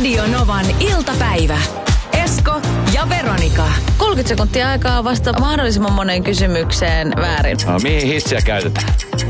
Radio Novan iltapäivä. Esko ja Veronika. 30 sekuntia aikaa vasta mahdollisimman moneen kysymykseen väärin. No, mihin hissiä käytetään?